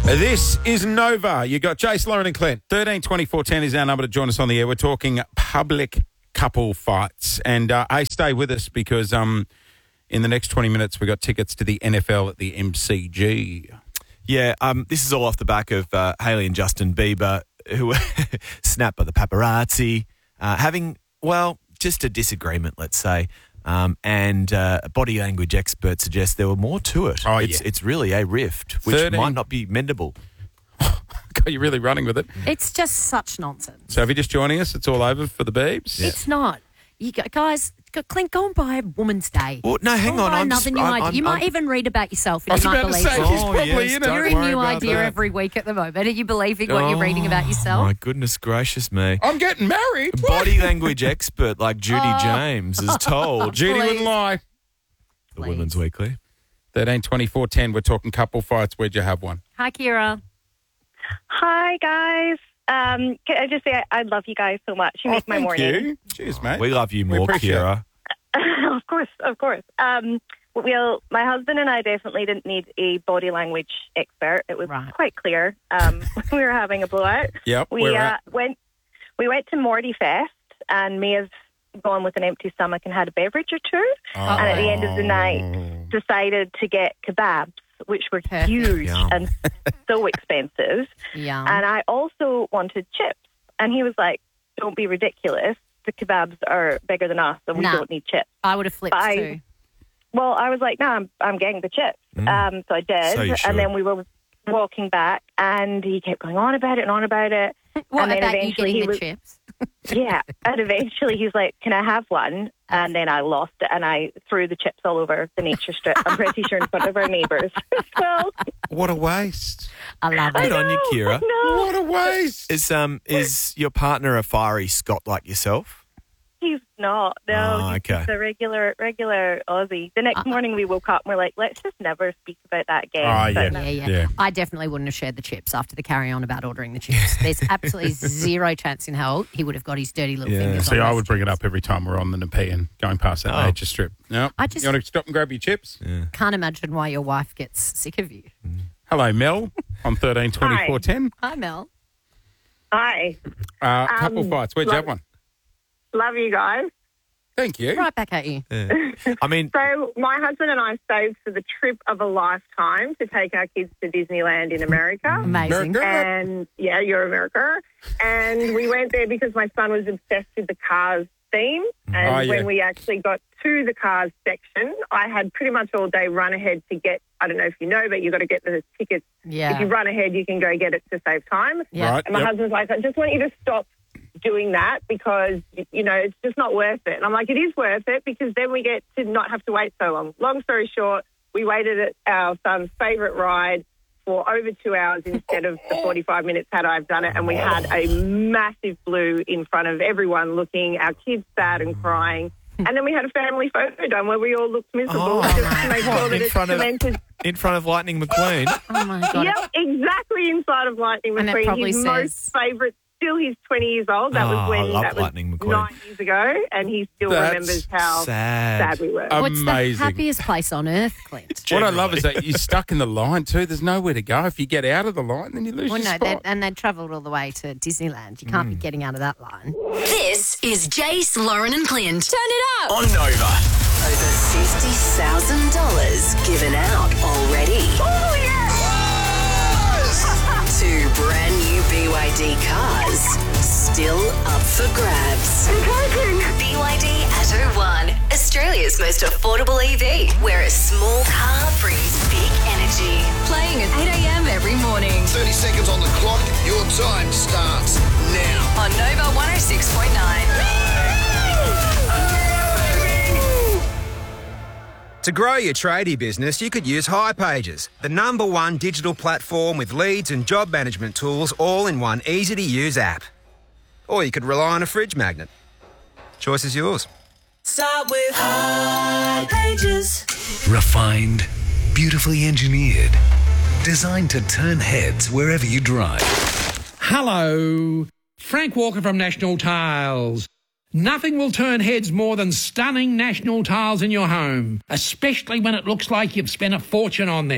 This is Nova. You got Jace, Lauren and Clint. 13 24 10 is our number to join us on the air. We're talking public couple fights. And stay with us because in the next 20 minutes we got tickets to the NFL at the MCG. Yeah, this is all off the back of Hailey and Justin Bieber, who were snapped by the paparazzi, having, well, just a disagreement, let's say. And body language experts suggest there were more to it. Oh, It's really a rift, which might not be mendable. God, you're really running with it. It's just such nonsense. So if you're just joining us, it's all over for the Beebs. Yeah. It's not. Guys, Clint, go and buy Woman's Day. Well, no, hang on. Another new idea. You might even read about yourself and you might believe it. He's probably in it. You're a new idea every week at the moment. Are you believing what you're reading about yourself? My goodness gracious me. I'm getting married. Body language expert like Judy James is told. Judy wouldn't lie. The Women's Weekly. 13 24 10. We're talking couple fights. Where'd you have one? Hi, Kira. Hi, guys. Can I just say I love you guys so much. You make my morning. Thank you. Cheers, mate. We love you more, Kira. Of course. Well, my husband and I definitely didn't need a body language expert. It was quite clear. We were having a blowout. Yep. We went to Morty Fest, and may have gone with an empty stomach and had a beverage or two. And at the end of the night, decided to get kebabs, which were huge and so expensive. Yeah. And I also wanted chips. And he was like, "Don't be ridiculous. The kebabs are bigger than us, and we don't need chips." I would have flipped too. Well, I was like, "No, I'm getting the chips." So I did. So you should. And then we were walking back, and he kept going on about it and on about it. What and then about eventually you getting the chips? Yeah. And eventually he's like, "Can I have one?" And then I lost it, and I threw the chips all over the nature strip. I'm pretty sure in front of our neighbours. So, What a waste. I love it. Good on you, Kira. no, What a waste. Is your partner a fiery Scot like yourself? he's not. No, Oh, okay. he's a regular Aussie. The next morning we woke up and we're like, let's just never speak about that again. Oh, But yeah. no. Yeah. I definitely wouldn't have shared the chips after the carry on about ordering the chips. There's absolutely zero chance in hell he would have got his dirty little fingers See, on I those would bring it chips. up every time we're on the Nepean going past that nature strip. No, I just- you want to stop and grab your chips? Can't imagine why your wife gets sick of you. Hello, Mel, on 13 24 10. Hi, Mel. Hi. Couple fights. Where'd you have one? Love you guys. Thank you. Right back at you. I mean, So my husband and I saved for the trip of a lifetime to take our kids to Disneyland in America. Amazing. And yeah, you're America. And we went there because my son was obsessed with the Cars theme. And when we actually got to the Cars section, I had pretty much all day run ahead to get, I don't know if you know, but you've got to get the tickets. Yeah. If you run ahead, you can go get it to save time. Yeah. Right. And my husband's like, I just want you to stop doing that because, you know, it's just not worth it. And I'm like, it is worth it because then we get to not have to wait so long. Long story short, we waited at our son's favourite ride for over 2 hours instead of the 45 minutes had I done it. And we had a massive blue in front of everyone looking, our kids sad and crying. And then we had a family photo done where we all looked miserable just to make sure that it's cemented. in front of Lightning McQueen. Oh, my God. Yep, exactly inside of Lightning And it McQueen. probably His says- most favourite. Still, he's 20 years old. That was when I love that was Lightning McQueen. 9 years ago, and he still That's remembers how sad we were. What's the Amazing. happiest place on earth, Clint? What I love is that you're stuck in the line too. There's nowhere to go. If you get out of the line, then you lose Well, your no, spot. and they travelled all the way to Disneyland. You can't be getting out of that line. This is Jace, Lauren and Clint. Turn it up. On Nova. Over $50,000 given out already. Oh, yeah! 2 brand new BYD cars still up for grabs. BYD Atto 1, Australia's most affordable EV, where a small car brings big energy. Playing at 8 a.m. every morning 30 seconds on the clock. Your time starts now. on Nova 106.9. To grow your tradie business, you could use hipages, the #1 digital platform with leads and job management tools all in one easy-to-use app. Or you could rely on a fridge magnet. Choice is yours. Start with hipages. Refined, beautifully engineered, designed to turn heads wherever you drive. Hello, Frank Walker from National Tiles. Nothing will turn heads more than stunning National Tiles in your home, especially when it looks like you've spent a fortune on them.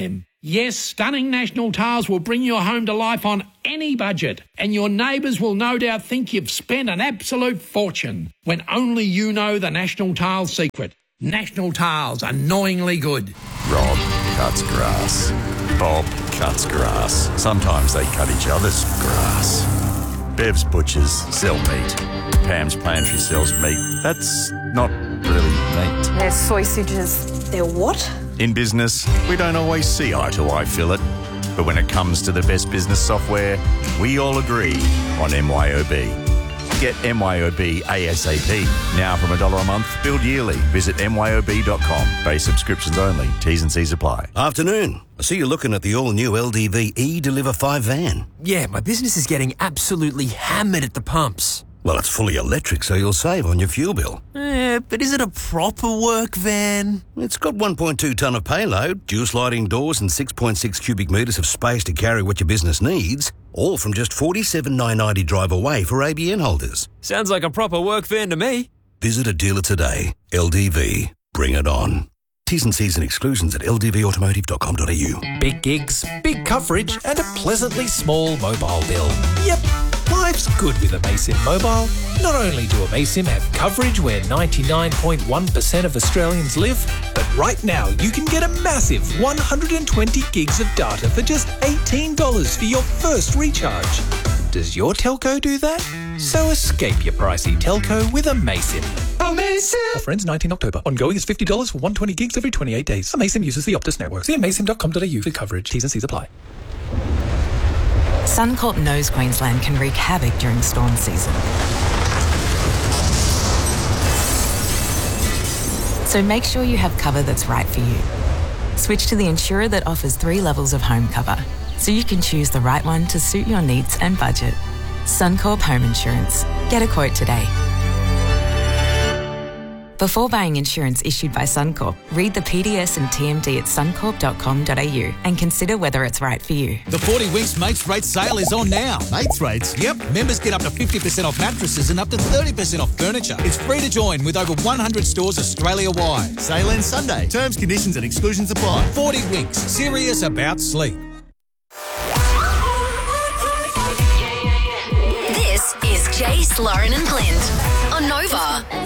Yes, stunning national tiles will bring your home to life on any budget, and your neighbours will no doubt think you've spent an absolute fortune when only you know the National Tiles secret. National Tiles, annoyingly good. Rob cuts grass. Bob cuts grass. Sometimes they cut each other's grass. Bev's Butchers sell meat. Pam's Pantry sells meat. That's not really meat. They're sausages. They're what? In business, we don't always see eye to eye, Philip. But when it comes to the best business software, we all agree on MYOB. Get MYOB ASAP. Now from $1 a month, billed yearly. Visit MYOB.com. Base subscriptions only. T's and C's apply. Afternoon. I see you're looking at the all-new LDV E-Deliver 5 van. Yeah, my business is getting absolutely hammered at the pumps. Well, it's fully electric, so you'll save on your fuel bill. But is it a proper work van? It's got 1.2 tonne of payload, dual sliding doors and 6.6 cubic metres of space to carry what your business needs, all from just $47,990 drive away for ABN holders. Sounds like a proper work van to me. Visit a dealer today. LDV. Bring it on. T's and C's and exclusions at ldvautomotive.com.au. Big gigs, big coverage, and a pleasantly small mobile bill. Yep, life's good with Amaysim Mobile. Not only do Amaysim have coverage where 99.1% of Australians live, but right now you can get a massive 120 gigs of data for just $18 for your first recharge. Does your telco do that? So escape your pricey telco with Amaysim. Amaysim! Offer ends 19 October. Ongoing is $50 for 120 gigs every 28 days. Amaysim uses the Optus network. See amaysim.com.au for coverage. T's and C's apply. Suncorp knows Queensland can wreak havoc during storm season. So make sure you have cover that's right for you. Switch to the insurer that offers 3 levels of home cover, so you can choose the right one to suit your needs and budget. Suncorp Home Insurance. Get a quote today. Before buying insurance issued by Suncorp, read the PDS and TMD at suncorp.com.au and consider whether it's right for you. The 40 Winks Mates Rates sale is on now. Mates Rates? Yep. Members get up to 50% off mattresses and up to 30% off furniture. It's free to join with over 100 stores Australia-wide. Sale ends Sunday. Terms, conditions and exclusions apply. 40 Winks. Serious about sleep. This is Jace, Lauren and Clint on Nova.